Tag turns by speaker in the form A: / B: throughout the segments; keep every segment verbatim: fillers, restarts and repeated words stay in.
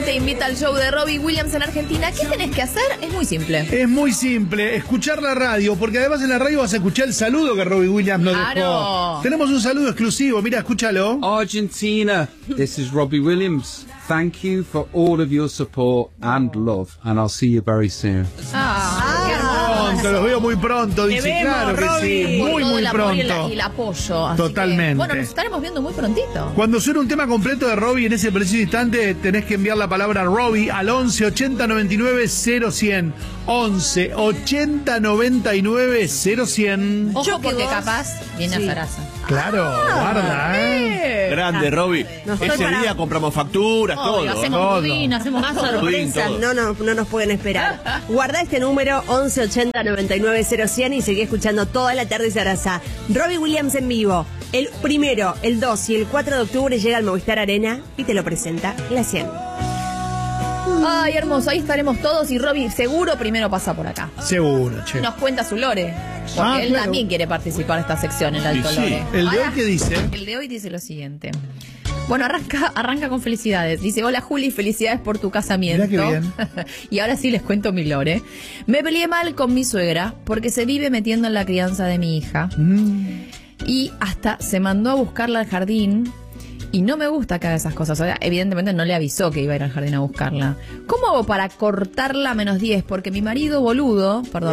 A: te invita al show de Robbie Williams en Argentina. ¿Qué tenés que hacer? Es muy simple.
B: Es muy simple, escuchar la radio, porque además en la radio vas a escuchar el saludo que Robbie Williams nos
A: Claro.
B: dejó. Tenemos un saludo exclusivo, mira, escúchalo.
C: Argentina, this is Robbie Williams. Thank you for all of your support and love, and I'll see you very soon.
A: Ah, qué hermoso.
B: Pronto, los veo muy pronto, dice,
D: vemos,
B: claro que
D: Robbie.
B: sí,
A: Por
B: muy
A: todo
B: muy
A: el amor y,
B: pronto.
A: la- y el apoyo. Así
B: Totalmente.
A: que, bueno, nos estaremos viendo muy prontito.
B: Cuando suene un tema completo de Robbie en ese preciso instante, tenés que enviar la palabra Robbie al once ochenta noventa y nueve cero cien. once ochenta noventa y nueve cero cien.
A: Ojo,
D: Yo que
A: porque
D: vos-
A: capaz viene
D: Sí.
A: a Sarasa.
B: Claro, guarda, ¿eh?
E: Grande, Robbie.
D: No estoy
E: Ese
D: para-
E: día compramos facturas,
A: Obvio,
E: todo.
A: hacemos
B: todo.
A: budín, hacemos
D: Más
A: todo.
D: sorpresas
E: todo.
D: no, no, no nos pueden esperar. Guarda este número once ochenta noventa y nueve cero cien y seguí escuchando toda la tarde Sarasa. Robbie Williams en vivo. El primero, el dos y el cuatro de octubre llega al Movistar Arena y te lo presenta La cien.
A: Ay, hermoso, ahí estaremos todos y Robbie seguro primero pasa por acá.
B: Seguro, che.
A: Nos cuenta su lore. Porque
B: Ah,
A: él
B: claro.
A: también quiere participar en esta sección, el Alto
E: Y sí.
A: Lore.
B: ¿El de hoy
A: Ahora,
B: qué dice?
A: El de hoy dice lo siguiente. Bueno, arranca, arranca con felicidades. Dice, hola Juli, felicidades por tu casamiento.
B: Mirá qué bien.
A: Y ahora sí les cuento mi lore. Me peleé mal con mi suegra porque se vive metiendo en la crianza de mi hija.
B: Mm.
A: Y hasta se mandó a buscarla al jardín. Y no me gusta que haga esas cosas. O sea, evidentemente no le avisó que iba a ir al jardín a buscarla. ¿Cómo hago para cortarla a menos diez? Porque mi marido boludo, perdón,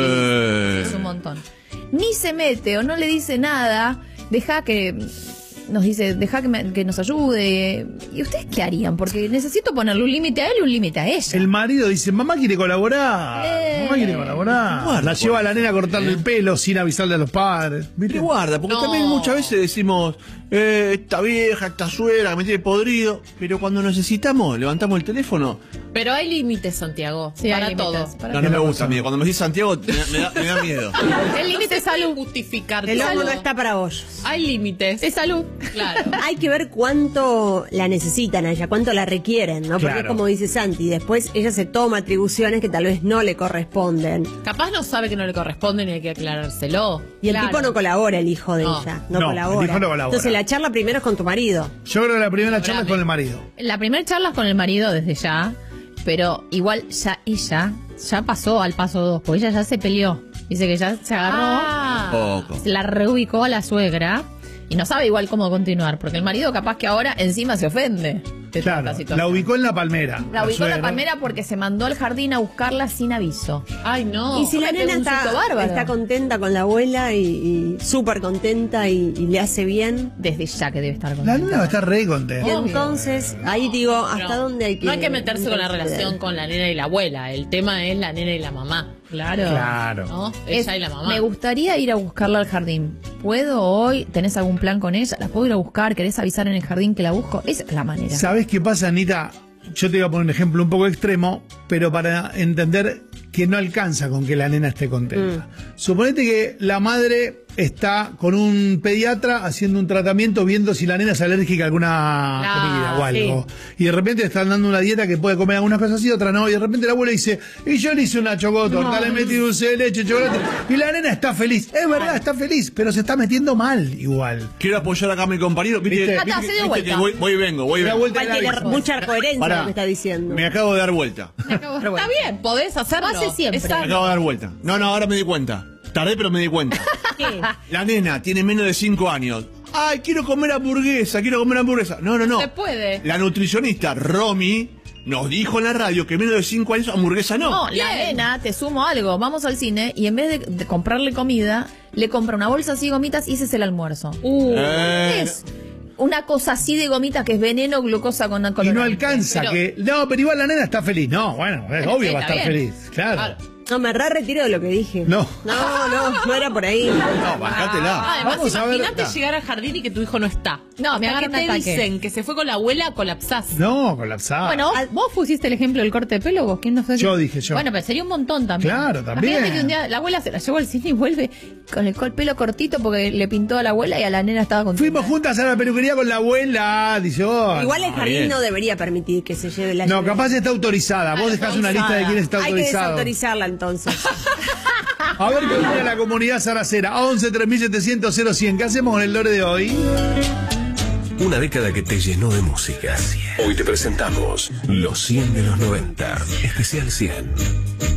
E: Eh.
A: es un montón, ni se mete o no le dice nada. Deja que nos dice, deja que, me- que nos ayude. ¿Y ustedes qué harían? Porque necesito ponerle un límite a él y un límite a ella.
B: El marido dice, mamá quiere colaborar.
A: Eh.
B: Mamá quiere colaborar.
E: Guarda,
B: la lleva a la
E: por-
B: nena a cortarle el pelo sin avisarle a los padres. ¿Viste?
E: Pero guarda, porque
A: No.
E: también muchas veces decimos, eh, esta vieja, esta suegra, que me tiene podrido. Pero cuando necesitamos, levantamos el teléfono.
F: Pero hay límites, Santiago,
A: Sí,
F: para
A: hay
F: todo.
A: límites, para
E: No, no me gusta, amigo. Cuando me decís Santiago, me, me da, me da miedo.
F: El límite es salud. Justificar.
D: El horno no está para bollos.
F: Hay límites.
A: Es salud.
F: Claro.
D: Hay que ver cuánto la necesitan a ella, cuánto la requieren, ¿no? Porque
B: Claro.
D: como dice Santi, después ella se toma atribuciones que tal vez no le corresponden.
F: Capaz no sabe que no le corresponde ni hay que aclarárselo.
D: Y el
F: Claro.
D: tipo no colabora, el hijo de
F: No.
D: ella. No,
B: No,
D: colabora.
B: el hijo no colabora.
D: Entonces la charla primero es con tu marido.
B: Yo creo que la primera charla es
F: Grave.
B: con el marido.
A: La primera charla es con el marido desde ya, pero igual ya ella ya pasó al paso dos, porque ella ya se peleó. Dice que ya se agarró,
F: Ah.
E: Poco.
A: la reubicó a la suegra y no sabe igual cómo continuar, porque el marido capaz que ahora encima se ofende de toda
B: Claro,
A: esta situación.
B: la ubicó en la palmera.
A: La ubicó en la
B: suegra.
A: palmera porque se mandó al jardín a buscarla sin aviso.
F: Ay, no.
D: y si la
A: me pegó
D: nena
A: un susto
D: está,
A: bárbaro.
D: está contenta con la abuela y, y súper contenta y, y le hace bien.
A: Desde ya que debe estar
B: La
A: contenta.
B: nena va a estar re contenta.
D: Y
F: Obvio.
D: entonces, ahí digo, ¿hasta
F: No.
D: dónde hay que...?
F: No hay que meterse con la
D: interceder?
F: relación con la nena y la abuela. El tema es la nena y la mamá.
A: Claro.
B: Claro.
F: ¿No?
A: Es-
F: Ella y la mamá.
A: Me gustaría ir a buscarla al jardín. ¿Puedo hoy? ¿Tenés algún plan con ella? ¿La puedo ir a buscar? ¿Querés avisar en el jardín que la busco? Esa es la manera.
B: ¿Sabés qué pasa, Anita? Yo te voy a poner un ejemplo un poco extremo, pero para entender que no alcanza con que la nena esté contenta. Suponete que la madre está con un pediatra haciendo un tratamiento viendo si la nena es alérgica a alguna
F: Ah,
B: comida o algo. Y de repente están dando una dieta que puede comer algunas cosas y otras no. Y de repente la abuela dice, y yo le hice una chocotorta, le metí dulce de leche, chocolate. Y la nena está feliz. Es verdad, está feliz, pero se está metiendo mal igual.
E: Quiero apoyar acá a mi compañero. ¿Viste?
B: ¿Viste?
A: Acá,
E: ¿Viste?
A: se dio
E: ¿Viste
A: vuelta.
E: que voy, voy y vengo, voy y
B: Da
E: vengo.
B: vuelta
D: Igual
B: el
D: tiene
B: hábito.
D: mucha coherencia
E: Pará.
D: lo que está diciendo.
E: Me acabo de dar vuelta.
F: Está bien, podés hacerlo.
A: Hace siempre.
F: Es
E: Me
F: sano.
E: acabo de dar vuelta. No, no, ahora me di cuenta. Tardé, pero me di cuenta.
D: ¿Qué?
E: La nena tiene menos de cinco años. Ay, quiero comer hamburguesa, quiero comer hamburguesa. No, no, no.
F: Se puede.
E: La nutricionista Romy nos dijo en la radio que menos de cinco años hamburguesa no.
A: No, la nena, te sumo algo, vamos al cine y en vez de, de comprarle comida, le compra una bolsa así de gomitas y ese es el almuerzo.
F: Uh,
E: Eh,
A: Es una cosa así de gomitas que es veneno, glucosa con
B: Y no
A: colorante.
B: alcanza
F: Pero-
B: que. No, pero igual la nena está feliz. No, bueno, es
A: Bueno,
B: obvio
A: sí,
B: va a
A: está
B: estar
A: bien.
B: feliz. Claro.
F: Claro.
D: No, me re retiro de lo que dije.
B: No.
D: No, no, no era por ahí.
E: no, bajátela.
F: Además,
B: Vamos a ver-
F: imagínate
B: no.
F: llegar al jardín y que tu hijo no está.
A: No, me
F: Hasta
A: agarra
F: que
A: un
F: te
A: ataque.
F: dicen que se fue con la abuela, colapsás.
B: No, colapsada.
A: Bueno, vos, vos pusiste el ejemplo del corte de pelo, vos, ¿quién no fue?
B: Yo dije yo.
A: Bueno, pero sería un montón también.
B: Claro, también.
A: Imagínate que un día la abuela se la llevó al cine y vuelve con el col- pelo cortito porque le pintó a la abuela y a la nena estaba contenta.
B: Fuimos juntas a la peluquería con la abuela, dice, oh,
D: Igual el
E: Ah,
D: jardín
E: bien.
D: no debería permitir que se lleve la
B: no,
D: lluvia.
B: capaz está autorizada. Vos dejás una lista de quién está
D: Hay que
B: autorizado.
D: desautorizarla entonces.
B: A ver qué opina la comunidad saracera. once tres mil setecientos cero cien. ¿Qué hacemos con el lore de hoy?
G: Una década que te llenó de música. Hoy te presentamos los cien de los noventa, especial cien.